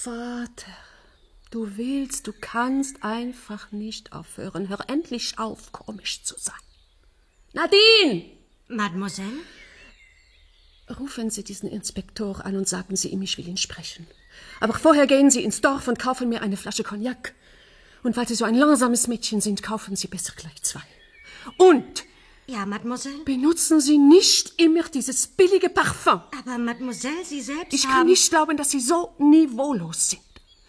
Vater, du kannst einfach nicht aufhören. Hör endlich auf, komisch zu sein. Nadine! Mademoiselle? Rufen Sie diesen Inspektor an und sagen Sie ihm, ich will ihn sprechen. Aber vorher gehen Sie ins Dorf und kaufen mir eine Flasche Cognac. Und weil Sie so ein langsames Mädchen sind, kaufen Sie besser gleich 2. Und Ja, Mademoiselle? benutzen Sie nicht immer dieses billige Parfum. Aber Mademoiselle, Sie selbst Ich kann nicht glauben, dass Sie so niveaulos sind.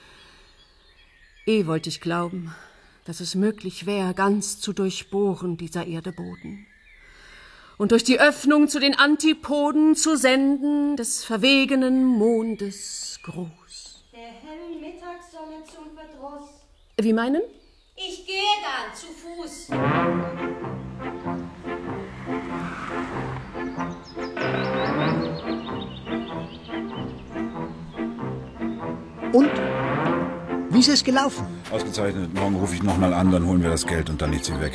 Wollte ich glauben, dass es möglich wäre, ganz zu durchbohren, dieser Erdeboden. Und durch die Öffnung zu den Antipoden zu senden des verwegenen Mondes Gruß. Der hellen Mittagssonne zum Verdruss. Wie meinen? Ich gehe dann zu Fuß. Und? Wie ist es gelaufen? Ausgezeichnet. Morgen rufe ich nochmal an, dann holen wir das Geld und dann nichts wie weg.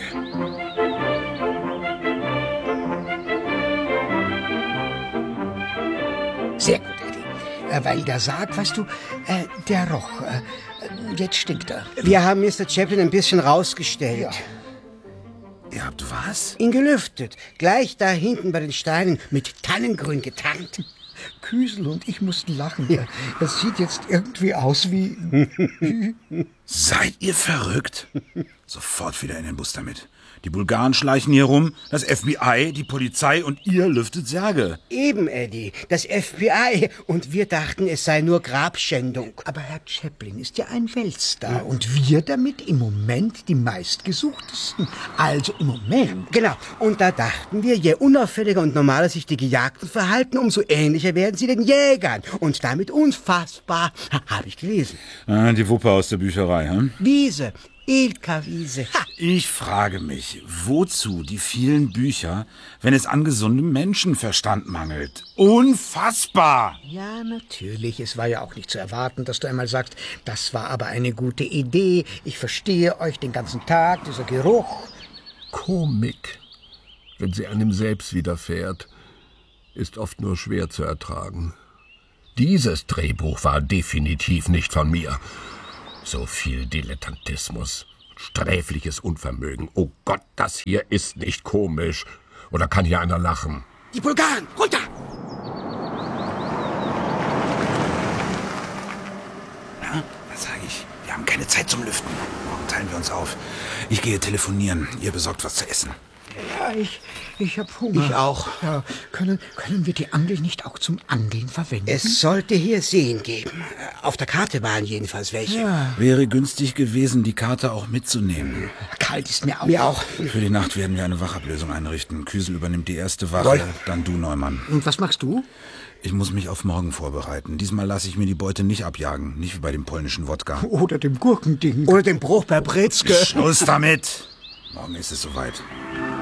Sehr gut, Eddie. Weil der Sarg, weißt du, der roch. Jetzt stinkt er. Wir haben Mr. Chaplin ein bisschen rausgestellt. Ja. Ihr habt was? Ihn gelüftet. Gleich da hinten bei den Steinen mit Tannengrün getarnt. Küsel und ich mussten lachen. Ja. Das sieht jetzt irgendwie aus wie... Seid ihr verrückt? Sofort wieder in den Bus damit. Die Bulgaren schleichen hier rum, das FBI, die Polizei und ihr lüftet Särge. Eben, Eddie. Das FBI. Und wir dachten, es sei nur Grabschändung. Aber Herr Chaplin ist ja ein Weltstar und wir damit im Moment die meistgesuchtesten. Also im Moment. Genau. Und da dachten wir, je unauffälliger und normaler sich die Gejagten verhalten, umso ähnlicher werden sie den Jägern. Und damit unfassbar, habe ich gelesen. Ah, die Wuppe aus der Bücherei, hm? Wiese. Ilka-Wiese. Ich frage mich, wozu die vielen Bücher, wenn es an gesundem Menschenverstand mangelt? Unfassbar! Ja, natürlich. Es war ja auch nicht zu erwarten, dass du einmal sagst, das war aber eine gute Idee. Ich verstehe euch den ganzen Tag, dieser Geruch. Komik, wenn sie einem selbst widerfährt, ist oft nur schwer zu ertragen. Dieses Drehbuch war definitiv nicht von mir. So viel Dilettantismus, sträfliches Unvermögen. Oh Gott, das hier ist nicht komisch. Oder kann hier einer lachen? Die Bulgaren, runter! Ja, was sage ich? Wir haben keine Zeit zum Lüften. Morgen teilen wir uns auf. Ich gehe telefonieren. Ihr besorgt was zu essen. Ja, ich hab Hunger. Ich auch. Ja, können wir die Angel nicht auch zum Angeln verwenden? Es sollte hier Seen geben. Auf der Karte waren jedenfalls welche. Ja. Wäre günstig gewesen, die Karte auch mitzunehmen. Kalt ist mir auch. Mir auch. Für die Nacht werden wir eine Wachablösung einrichten. Küsel übernimmt die erste Wache, Woll. dann du, Neumann. Und was machst du? Ich muss mich auf morgen vorbereiten. Diesmal lasse ich mir die Beute nicht abjagen. Nicht wie bei dem polnischen Wodka. Oder dem Gurkending. Oder den Bruch bei Brezke. Schluss damit! Morgen ist es soweit.